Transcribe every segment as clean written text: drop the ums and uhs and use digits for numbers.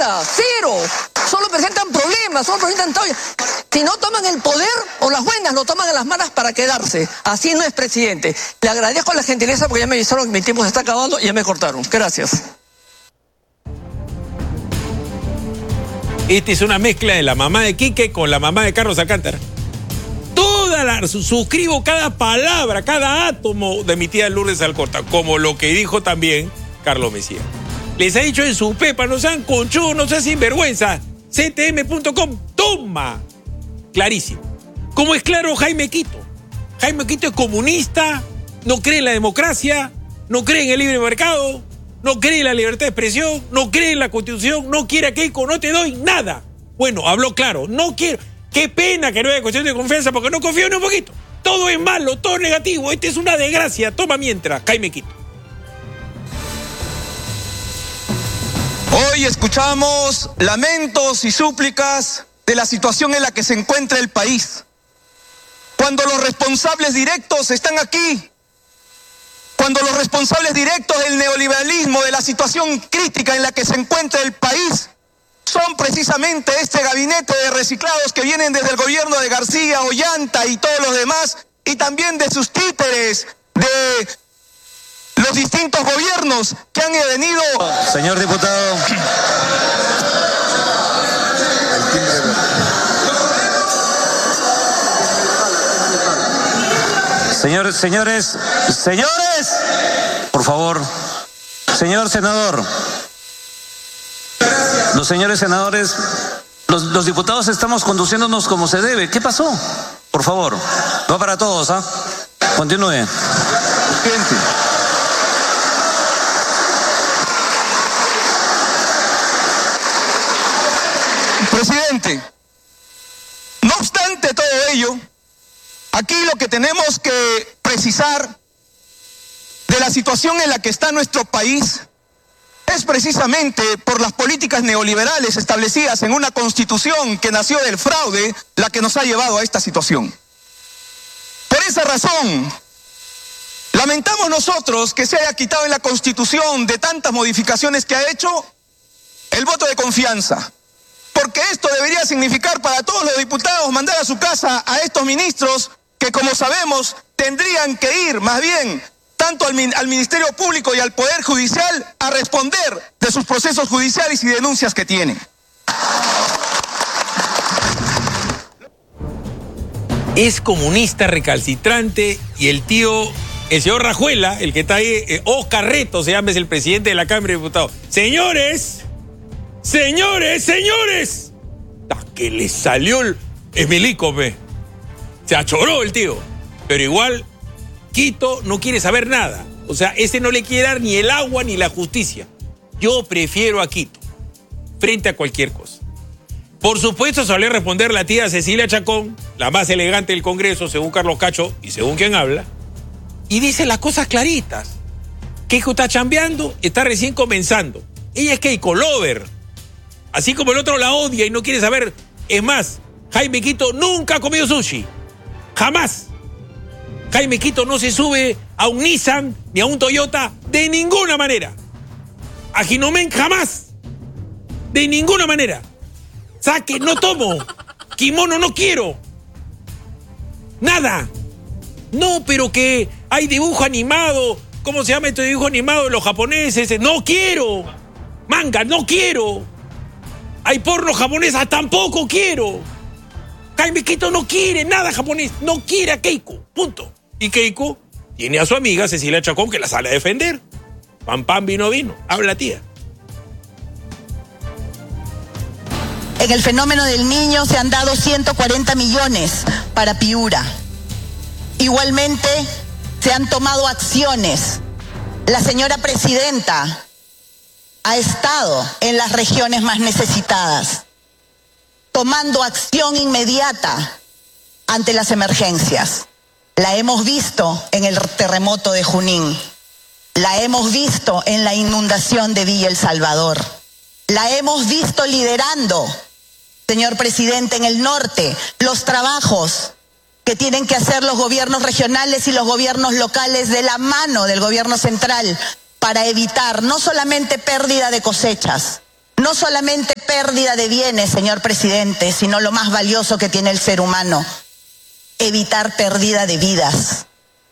nada, cero. Solo presentan problemas, solo presentan todo. Si no toman el poder o las buenas, lo toman en las manos para quedarse. Así no es, presidente. Le agradezco la gentileza porque ya me avisaron que mi tiempo se está acabando y ya me cortaron. Gracias. Esta es una mezcla de la mamá de Quique con la mamá de Carlos Alcántara. Suscribo cada palabra, cada átomo de mi tía Lourdes Alcorta, como lo que dijo también Carlos Mejía. Les ha dicho en su pepa, no sean conchudos, no sean sinvergüenza. CTM.com, toma. Clarísimo. Como es claro Jaime Quito. Jaime Quito es comunista, no cree en la democracia, no cree en el libre mercado, no cree en la libertad de expresión, no cree en la Constitución, no quiere a Keiko, no te doy nada. Bueno, habló claro, no quiero. Qué pena que no haya cuestión de confianza porque no confío ni un poquito. Todo es malo, todo es negativo. Esta es una desgracia. Toma mientras, Jaime Quito. Hoy escuchamos lamentos y súplicas de la situación en la que se encuentra el país. Cuando los responsables directos están aquí, cuando los responsables directos del neoliberalismo, de la situación crítica en la que se encuentra el país, son precisamente este gabinete de reciclados que vienen desde el gobierno de García, Ollanta y todos los demás, y también de sus títeres, de los distintos gobiernos que han venido. Señor diputado. Señores, por favor, señor senador. Los señores senadores, los diputados estamos conduciéndonos como se debe. ¿Qué pasó? Por favor, va para todos, ¿ah? Continúe. Presidente, no obstante todo ello, aquí lo que tenemos que precisar de la situación en la que está nuestro país es precisamente por las políticas neoliberales establecidas en una constitución que nació del fraude la que nos ha llevado a esta situación. Por esa razón, lamentamos nosotros que se haya quitado en la constitución de tantas modificaciones que ha hecho el voto de confianza. Porque esto debería significar para todos los diputados mandar a su casa a estos ministros que, como sabemos, tendrían que ir más bien tanto al Ministerio Público y al Poder Judicial a responder de sus procesos judiciales y denuncias que tienen. Es comunista recalcitrante y el señor Rajuela, el que está ahí, Oscar Reto se llama, es el presidente de la Cámara de Diputados. Señores, que le salió el milico, se achoró el tío, pero igual Quito no quiere saber nada. O sea, ese no le quiere dar ni el agua ni la justicia. Yo prefiero a Quito frente a cualquier cosa. Por supuesto, salió a responder la tía Cecilia Chacón, la más elegante del Congreso, según Carlos Cacho y según quien habla, y dice las cosas claritas. Keiko está chambeando, está recién comenzando. Ella es Keiko Lover. Así como el otro la odia y no quiere saber. Es más, Jaime Quito nunca ha comido sushi. Jamás. Jaime Quito no se sube a un Nissan ni a un Toyota de ninguna manera. A Ginomen jamás. De ninguna manera. Saque, no tomo. Kimono no quiero. Nada. No, pero que hay dibujo animado. ¿Cómo se llama este dibujo animado de los japoneses? No quiero. Manga, no quiero. Hay porno japonesa, tampoco quiero. Jaime Quito no quiere nada japonés. No quiere a Keiko. Punto. Y Keiko tiene a su amiga Cecilia Chacón que la sale a defender. Pan, pan, vino, vino. Habla, tía. En el fenómeno del niño se han dado 140 millones para Piura. Igualmente se han tomado acciones. La señora presidenta ha estado en las regiones más necesitadas, tomando acción inmediata ante las emergencias. La hemos visto en el terremoto de Junín, la hemos visto en la inundación de Villa El Salvador, la hemos visto liderando, señor presidente, en el norte, los trabajos que tienen que hacer los gobiernos regionales y los gobiernos locales de la mano del gobierno central para evitar no solamente pérdida de cosechas, no solamente pérdida de bienes, señor presidente, sino lo más valioso que tiene el ser humano, evitar pérdida de vidas.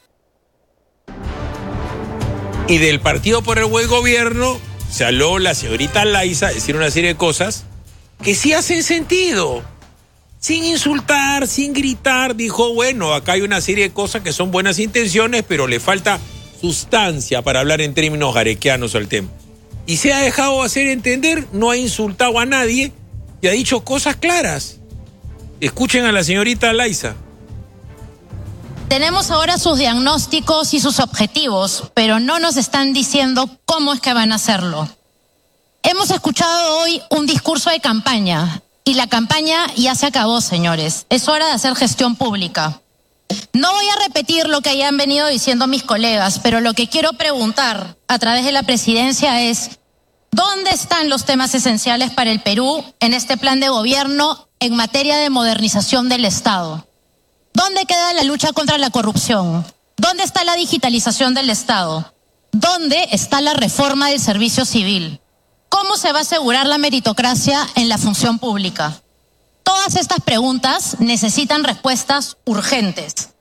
Y del Partido por el Buen Gobierno se habló la señorita Laiza a decir una serie de cosas que sí hacen sentido. Sin insultar, sin gritar, dijo, bueno, acá hay una serie de cosas que son buenas intenciones, pero le falta sustancia para hablar en términos garequianos al tema. Y se ha dejado hacer entender, no ha insultado a nadie y ha dicho cosas claras. Escuchen a la señorita Laiza. Tenemos ahora sus diagnósticos y sus objetivos, pero no nos están diciendo cómo es que van a hacerlo. Hemos escuchado hoy un discurso de campaña y la campaña ya se acabó, señores. Es hora de hacer gestión pública. No voy a repetir lo que hayan venido diciendo mis colegas, pero lo que quiero preguntar a través de la presidencia es: ¿dónde están los temas esenciales para el Perú en este plan de gobierno en materia de modernización del Estado? ¿Dónde queda la lucha contra la corrupción? ¿Dónde está la digitalización del Estado? ¿Dónde está la reforma del servicio civil? ¿Cómo se va a asegurar la meritocracia en la función pública? Todas estas preguntas necesitan respuestas urgentes.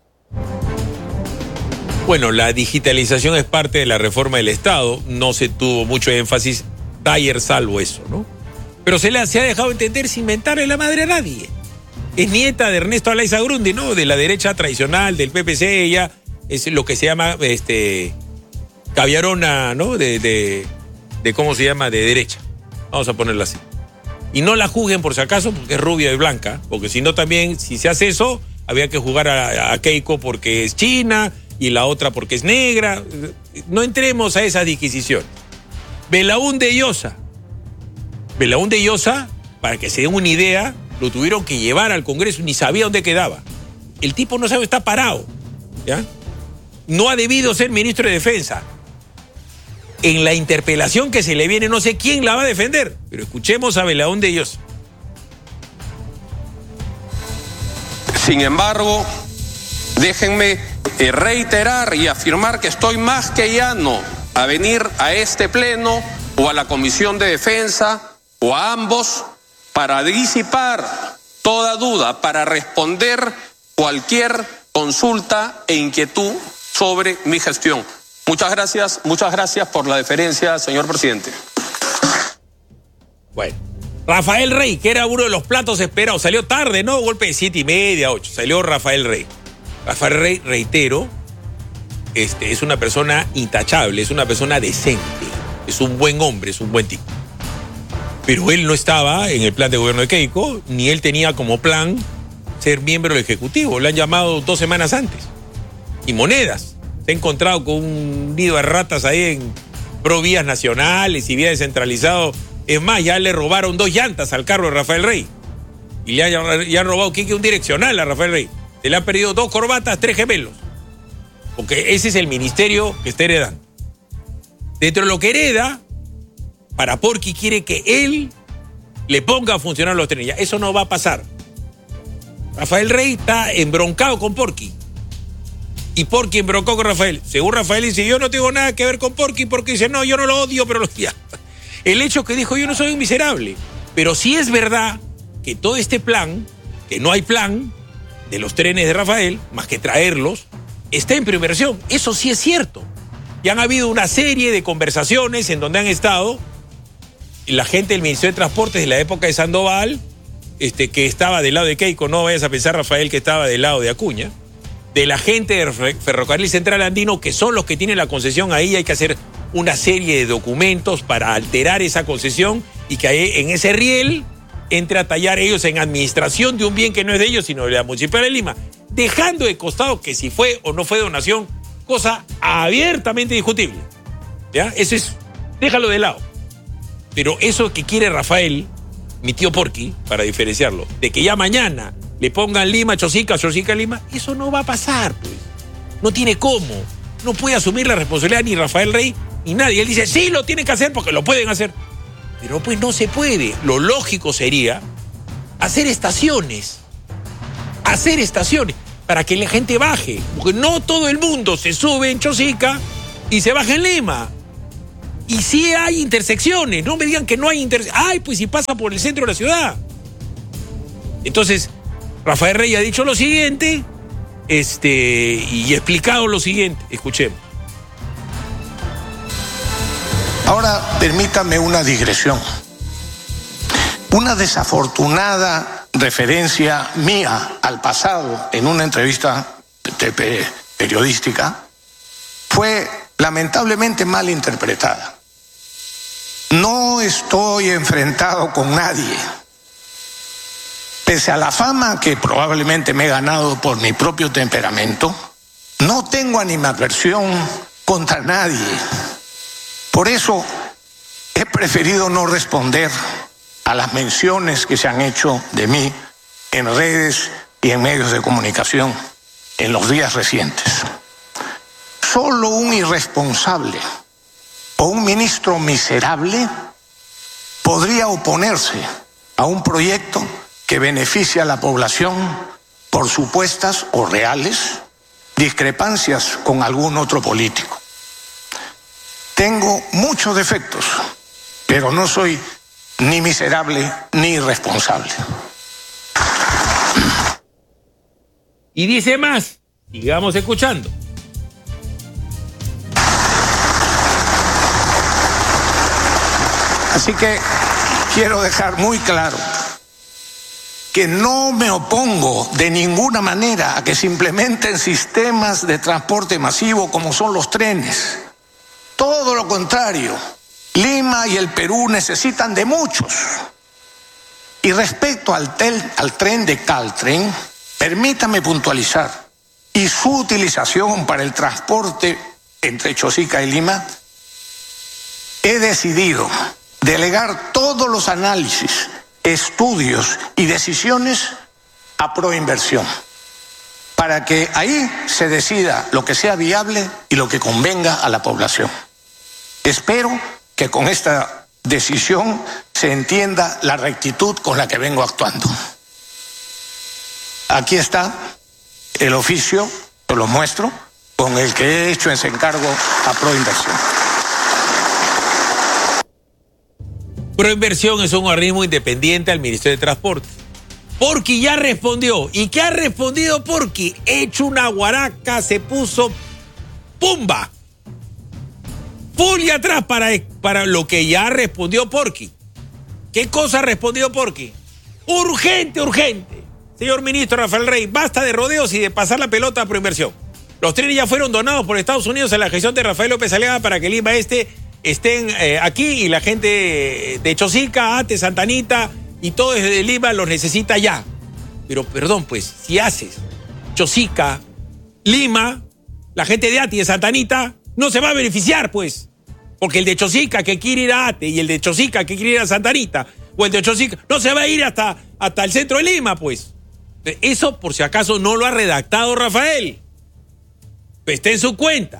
Bueno, la digitalización es parte de la reforma del Estado. No se tuvo mucho énfasis, ayer salvo eso, ¿no? Pero se ha dejado entender sin mentarle la madre a nadie. Es nieta de Ernesto Alaiza Grundy, ¿no? De la derecha tradicional, del PPC. Ella es lo que se llama caviarona, ¿no? De ¿cómo se llama? De derecha. Vamos a ponerla así. Y no la juzguen por si acaso porque es rubia y blanca, porque si no también, si se hace eso, había que jugar a Keiko porque es china y la otra porque es negra. No entremos a esas disquisiciones. Belaúnde Llosa, para que se den una idea, lo tuvieron que llevar al Congreso, ni sabía dónde quedaba. El tipo no sabe, está parado, ¿ya? No ha debido ser ministro de Defensa. En la interpelación que se le viene, no sé quién la va a defender, pero escuchemos a Belaúnde Llosa. Sin embargo, déjenme reiterar y afirmar que estoy más que llano a venir a este pleno o a la Comisión de Defensa o a ambos para disipar toda duda, para responder cualquier consulta e inquietud sobre mi gestión. Muchas gracias por la deferencia, señor presidente. Bueno, Rafael Rey, que era uno de los platos esperados, salió tarde, ¿no? Golpe de 7:30, 8, salió Rafael Rey. Rafael Rey, reitero, es una persona intachable, es una persona decente, es un buen hombre, es un buen tipo. Pero él no estaba en el plan de gobierno de Keiko, ni él tenía como plan ser miembro del Ejecutivo. Lo han llamado 2 semanas antes. Y Monedas se ha encontrado con un nido de ratas ahí en Provías Nacionales y Vía Descentralizado. Es más, ya le robaron 2 llantas al carro de Rafael Rey. Y le han robado un direccional a Rafael Rey. Se le han perdido 2 corbatas, 3 gemelos. Porque ese es el ministerio que está heredando. Dentro de lo que hereda, para Porqui quiere que él le ponga a funcionar los trenes. Ya, eso no va a pasar. Rafael Rey está embroncado con Porqui. Y Porqui embroncó con Rafael. Según Rafael dice, yo no tengo nada que ver con Porqui, porque dice, no, yo no lo odio, pero lo odia. El hecho que dijo, yo no soy un miserable. Pero sí es verdad que todo este plan, que no hay plan de los trenes de Rafael, más que traerlos, está en primera versión. Eso sí es cierto. Y han habido una serie de conversaciones en donde han estado la gente del Ministerio de Transportes de la época de Sandoval, que estaba del lado de Keiko, no vayas a pensar, Rafael, que estaba del lado de Acuña, de la gente del Ferrocarril Central Andino, que son los que tienen la concesión ahí. Hay que hacer una serie de documentos para alterar esa concesión y que en ese riel entre a tallar ellos en administración de un bien que no es de ellos, sino de la Municipalidad de Lima, dejando de costado que si fue o no fue donación, cosa abiertamente discutible. ¿Ya? Eso es, déjalo de lado. Pero eso que quiere Rafael, mi tío Porqui, para diferenciarlo, de que ya mañana le pongan Lima, Chosica, Lima, eso no va a pasar, pues. No tiene cómo. No puede asumir la responsabilidad ni Rafael Rey ni nadie. Él dice, sí, lo tiene que hacer porque lo pueden hacer. Pero pues no se puede. Lo lógico sería hacer estaciones para que la gente baje. Porque no todo el mundo se sube en Chosica y se baja en Lima. Y sí hay intersecciones, no me digan que no hay intersecciones. Ay, pues si pasa por el centro de la ciudad. Entonces, Rafael Rey ha dicho lo siguiente, y explicado lo siguiente. Escuchemos. Ahora, permítame una digresión. Una desafortunada referencia mía al pasado en una entrevista periodística fue lamentablemente mal interpretada. No estoy enfrentado con nadie. Pese a la fama que probablemente me he ganado por mi propio temperamento, no tengo animadversión contra nadie. Por eso he preferido no responder a las menciones que se han hecho de mí en redes y en medios de comunicación en los días recientes. Solo un irresponsable o un ministro miserable podría oponerse a un proyecto que beneficia a la población por supuestas o reales discrepancias con algún otro político. Tengo muchos defectos, pero no soy ni miserable ni irresponsable. Y dice más, sigamos escuchando. Así que quiero dejar muy claro que no me opongo de ninguna manera a que se implementen sistemas de transporte masivo como son los trenes. Todo lo contrario, Lima y el Perú necesitan de muchos. Y respecto al tren de Caltren, permítame puntualizar, y su utilización para el transporte entre Chosica y Lima, he decidido delegar todos los análisis, estudios y decisiones a Proinversión, para que ahí se decida lo que sea viable y lo que convenga a la población. Espero que con esta decisión se entienda la rectitud con la que vengo actuando. Aquí está el oficio, te lo muestro, con el que he hecho ese encargo a Proinversión. Proinversión es un organismo independiente al Ministerio de Transporte. Porqui ya respondió. ¿Y qué ha respondido Porqui? Hecho una guaraca, se puso pumba. Full y atrás para lo que ya respondió Porqui. ¿Qué cosa respondió Porqui? Urgente, urgente. Señor ministro Rafael Rey, basta de rodeos y de pasar la pelota a Proinversión. Los trenes ya fueron donados por Estados Unidos a la gestión de Rafael López Aliaga para que Lima estén aquí y la gente de Chosica, Ate, Santa Anita y todo desde Lima los necesita ya. Pero perdón, pues, si haces Chosica, Lima, la gente de Ate y de Santa Anita no se va a beneficiar, pues. Porque el de Chosica que quiere ir a Ate y el de Chosica que quiere ir a Santa Anita o el de Chosica no se va a ir hasta el centro de Lima, pues. Eso, por si acaso, no lo ha redactado Rafael. Está en su cuenta.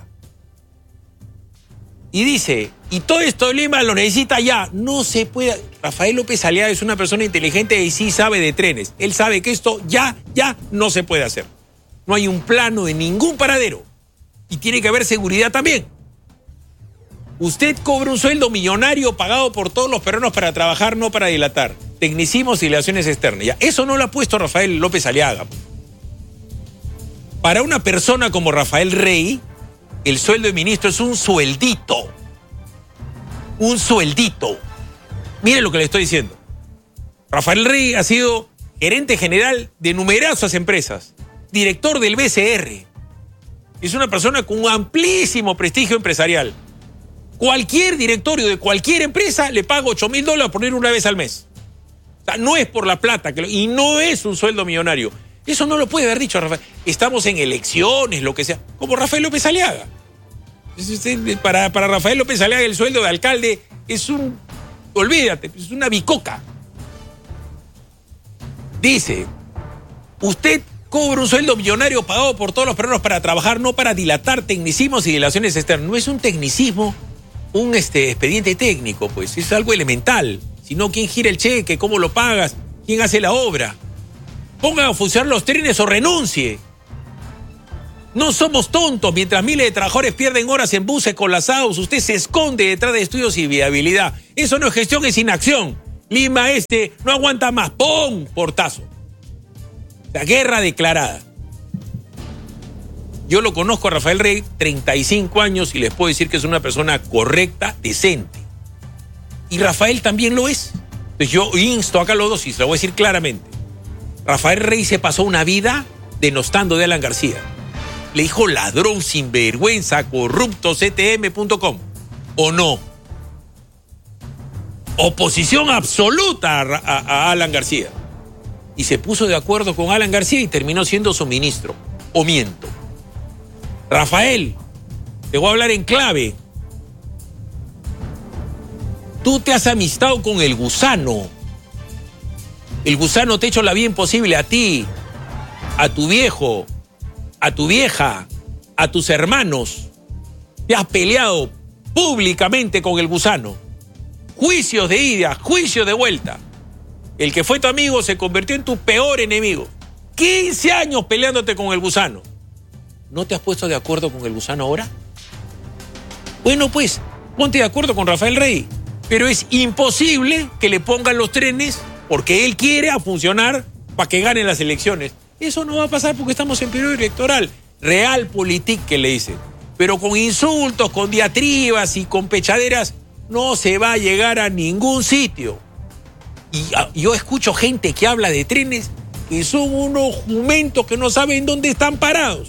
Y dice, y todo esto Lima lo necesita ya. No se puede. Rafael López Aliaga es una persona inteligente y sí sabe de trenes. Él sabe que esto ya no se puede hacer. No hay un plano de ningún paradero. Y tiene que haber seguridad también. Usted cobra un sueldo millonario pagado por todos los peruanos para trabajar, no para dilatar. Tecnicismos y relaciones externas. Ya, eso no lo ha puesto Rafael López Aliaga. Para una persona como Rafael Rey, el sueldo de ministro es un sueldito. Un sueldito. Mire lo que le estoy diciendo. Rafael Rey ha sido gerente general de numerosas empresas, director del BCR. Es una persona con un amplísimo prestigio empresarial. Cualquier directorio de cualquier empresa le paga $8,000 por ir una vez al mes. O sea, no es por la plata, y no es un sueldo millonario. Eso no lo puede haber dicho Rafael. Estamos en elecciones, lo que sea. Como Rafael López Aliaga. Para Rafael López Aliaga el sueldo de alcalde es olvídate, es una bicoca. Dice, usted cobra un sueldo millonario pagado por todos los peruanos para trabajar, no para dilatar tecnicismos y dilaciones externas. No es un tecnicismo, un expediente técnico, pues es algo elemental. Si no, ¿quién gira el cheque? ¿Cómo lo pagas? ¿Quién hace la obra? Ponga a funcionar los trenes o renuncie. No somos tontos. Mientras miles de trabajadores pierden horas en buses colapsados, usted se esconde detrás de estudios y viabilidad. Eso no es gestión, es inacción. Lima no aguanta más. ¡Pum! Portazo. La guerra declarada. Yo lo conozco a Rafael Rey, 35 años, y les puedo decir que es una persona correcta, decente. Y Rafael también lo es. Entonces yo insto acá a los dos y se lo voy a decir claramente. Rafael Rey se pasó una vida denostando de Alan García. Le dijo ladrón, sinvergüenza, corrupto, ctm.com. ¿O no? Oposición absoluta a Alan García. Y se puso de acuerdo con Alan García y terminó siendo su ministro. ¿O miento? Rafael, te voy a hablar en clave. Tú te has amistado con el gusano. El gusano te ha hecho la vida imposible a ti, a tu viejo, a tu vieja, a tus hermanos. Te has peleado públicamente con el gusano. Juicios de ida, juicios de vuelta. El que fue tu amigo se convirtió en tu peor enemigo. 15 años peleándote con el gusano. ¿No te has puesto de acuerdo con el gusano ahora? Bueno, pues, ponte de acuerdo con Rafael Rey. Pero es imposible que le pongan los trenes porque él quiere a funcionar para que ganen las elecciones. Eso no va a pasar porque estamos en periodo electoral. Realpolitik que le dicen. Pero con insultos, con diatribas y con pechaderas no se va a llegar a ningún sitio. Y yo escucho gente que habla de trenes que son unos jumentos que no saben dónde están parados.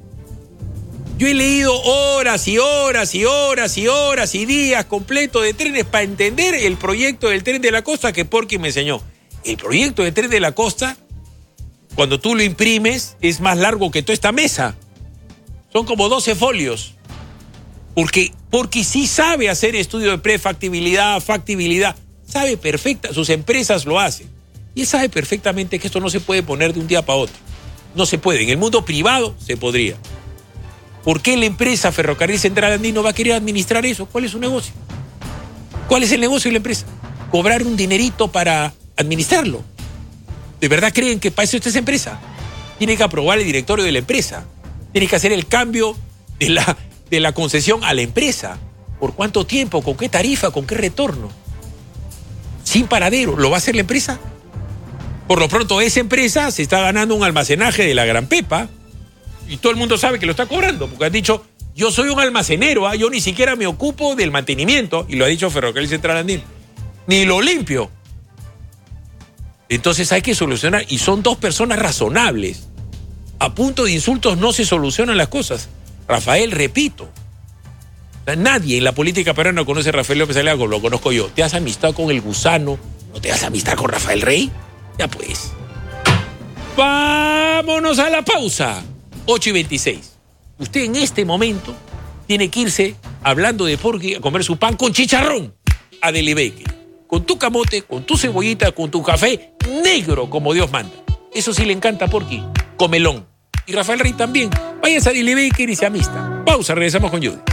Yo he leído horas y horas y horas y horas y días completos de trenes para entender el proyecto del tren de la costa que Porky me enseñó. El proyecto del tren de la costa, cuando tú lo imprimes, es más largo que toda esta mesa. Son como 12 folios. Porque Porky sí sabe hacer estudio de prefactibilidad, factibilidad. Sabe perfecta, sus empresas lo hacen. Y él sabe perfectamente que esto no se puede poner de un día para otro. No se puede. En el mundo privado se podría. ¿Por qué la empresa Ferrocarril Central Andino va a querer administrar eso? ¿Cuál es su negocio? ¿Cuál es el negocio de la empresa? Cobrar un dinerito para administrarlo. ¿De verdad creen que para eso esta es empresa? Tiene que aprobar el directorio de la empresa. Tiene que hacer el cambio de la concesión a la empresa. ¿Por cuánto tiempo? ¿Con qué tarifa? ¿Con qué retorno? Sin paradero. ¿Lo va a hacer la empresa? Por lo pronto, esa empresa se está ganando un almacenaje de la Gran Pepa y todo el mundo sabe que lo está cobrando, porque han dicho, yo soy un almacenero, yo ni siquiera me ocupo del mantenimiento, y lo ha dicho Ferrocarril Central Andino, ni lo limpio. Entonces hay que solucionar, y son dos personas razonables. A punto de insultos no se solucionan las cosas. Rafael, repito, nadie en la política peruana conoce a Rafael López Aliaga, lo conozco yo. ¿Te has amistado con el gusano? ¿No te has amistado con Rafael Rey? Ya pues. Vámonos a la pausa. 8:26. Usted en este momento tiene que irse, hablando de Porky, a comer su pan con chicharrón a Deli Bakery. Con tu camote, con tu cebollita, con tu café negro como Dios manda. Eso sí le encanta a Porky. Comelón. Y Rafael Rey también. Váyase a Deli Bakery y se amista. Pausa, regresamos con Judy.